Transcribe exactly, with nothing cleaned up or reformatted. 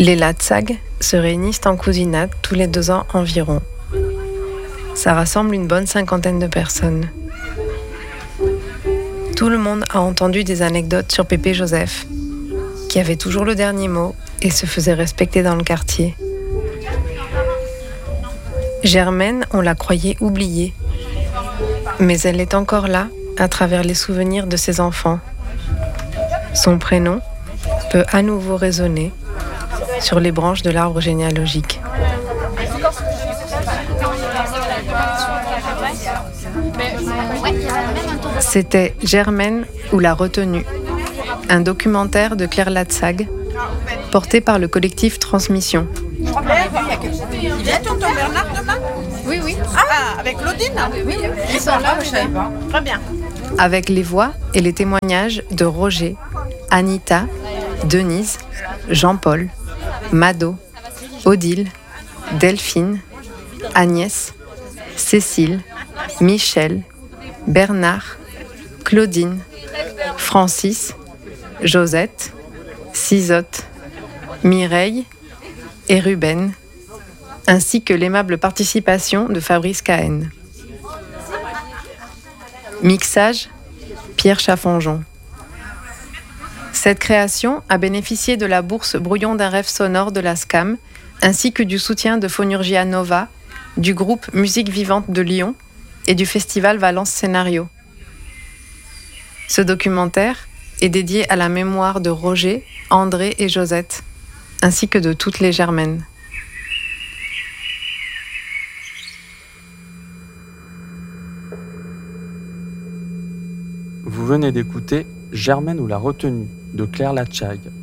Les Latsag se réunissent en cousinade tous les deux ans environ. Ça rassemble une bonne cinquantaine de personnes. Tout le monde a entendu des anecdotes sur Pépé Joseph, qui avait toujours le dernier mot et se faisait respecter dans le quartier. Germaine, on la croyait oubliée, mais elle est encore là à travers les souvenirs de ses enfants. Son prénom peut à nouveau résonner sur les branches de l'arbre généalogique. C'était Germaine ou la retenue, un documentaire de Claire Latsag, porté par le collectif Transmission. Il vient tonton Bernard demain ? Oui, oui. Ah, avec Claudine ? Oui, Ils sont là, je savais pas. Très bien. Avec les voix et les témoignages de Roger, Anita, Denise, Jean-Paul, Mado, Odile, Delphine, Agnès, Cécile, Michel, Bernard, Claudine, Francis, Josette, Cisotte, Mireille et Ruben, ainsi que l'aimable participation de Fabrice Cahen. Mixage, Pierre Chaffonjon. Cette création a bénéficié de la bourse Brouillon d'un rêve sonore de la S C A M, ainsi que du soutien de Phonurgia Nova, du groupe Musique Vivante de Lyon et du festival Valence Scénario. Ce documentaire est dédié à la mémoire de Roger, André et Josette, ainsi que de toutes les Germaines. Vous venez d'écouter Germaine ou la retenue de Claire Latsag.